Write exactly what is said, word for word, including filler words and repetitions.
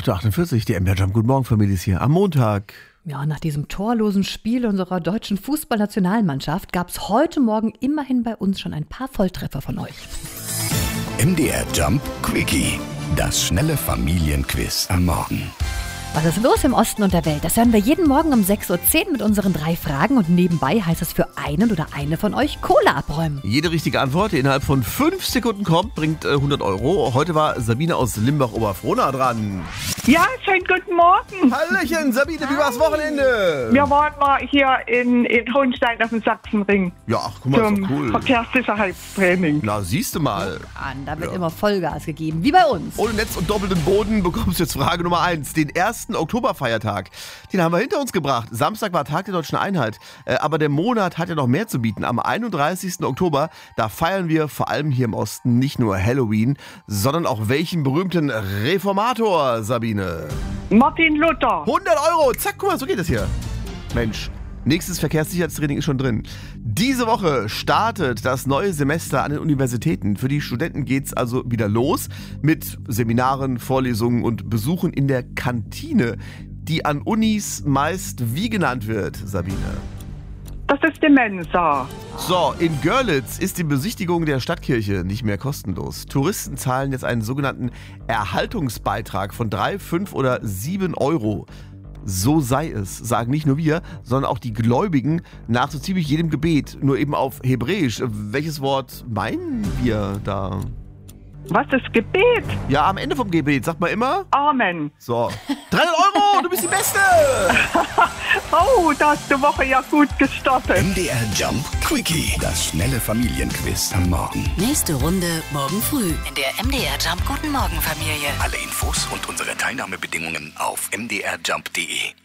acht Uhr achtundvierzig, die M D R Jump. Guten Morgen, Familie, ist hier am Montag. Ja, nach diesem torlosen Spiel unserer deutschen Fußballnationalmannschaft gab es heute Morgen immerhin bei uns schon ein paar Volltreffer von euch. M D R Jump Quickie, das schnelle Familienquiz am Morgen. Was ist los im Osten und der Welt? Das hören wir jeden Morgen um sechs Uhr zehn mit unseren drei Fragen und nebenbei heißt es für einen oder eine von euch Kohle abräumen. Jede richtige Antwort, die innerhalb von fünf Sekunden kommt, bringt äh, hundert Euro. Heute war Sabine aus Limbach-Oberfrohna dran. Ja, schönen guten Morgen. Hallöchen, Sabine, wie war's Wochenende? Wir waren mal hier in, in Hohenstein auf dem Sachsenring Ja, ach, guck mal, ist zum doch cool. Verkehrssicherheitstraining. Na, siehst du mal. An, da wird Ja. immer Vollgas gegeben, wie bei uns. Ohne Netz und doppelten Boden bekommst du jetzt Frage Nummer eins. Den ersten Oktoberfeiertag, den haben wir hinter uns gebracht. Samstag war Tag der Deutschen Einheit, äh, aber der Monat hat ja noch mehr zu bieten. Am einunddreißigsten Oktober, da feiern wir vor allem hier im Osten nicht nur Halloween, sondern auch welchen berühmten Reformator, Sabine? Martin Luther. hundert Euro, zack, guck mal, so geht es hier. Mensch, nächstes Verkehrssicherheitstraining ist schon drin. Diese Woche startet das neue Semester an den Universitäten. Für die Studenten geht's also wieder los mit Seminaren, Vorlesungen und Besuchen in der Kantine, die an Unis meist wie genannt wird, Sabine? Das ist die Mensa. So, in Görlitz ist die Besichtigung der Stadtkirche nicht mehr kostenlos. Touristen zahlen jetzt einen sogenannten Erhaltungsbeitrag von drei, fünf oder sieben Euro. So sei es, sagen nicht nur wir, sondern auch die Gläubigen nach so ziemlich jedem Gebet, nur eben auf Hebräisch. Welches Wort meinen wir da? Was ist Gebet? Ja, am Ende vom Gebet, sagt man immer. Amen. So, dreihundert Euro, du bist die Beste! Oh, da hast du Woche ja gut gestartet. M D R Jump Quickie, das schnelle Familienquiz am Morgen. Nächste Runde morgen früh in der M D R Jump Guten Morgen Familie. Alle Infos und unsere Teilnahmebedingungen auf m d r jump punkt d e.